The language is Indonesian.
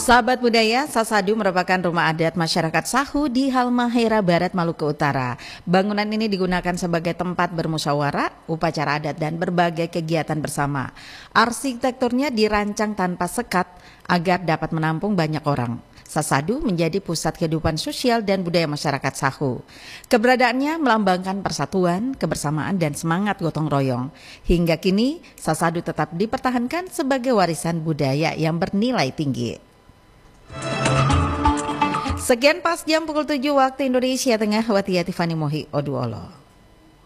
Sahabat budaya, Sasadu merupakan rumah adat masyarakat Sahu di Halmahera Barat, Maluku Utara. Bangunan ini digunakan sebagai tempat bermusyawarah, upacara adat dan berbagai kegiatan bersama. Arsitekturnya dirancang tanpa sekat agar dapat menampung banyak orang. Sasadu menjadi pusat kehidupan sosial dan budaya masyarakat Sahu. Keberadaannya melambangkan persatuan, kebersamaan, dan semangat gotong royong. Hingga kini, Sasadu tetap dipertahankan sebagai warisan budaya yang bernilai tinggi. Sekian pas jam pukul 7 waktu Indonesia Tengah, Watia Tiffany Mohi Oduolo.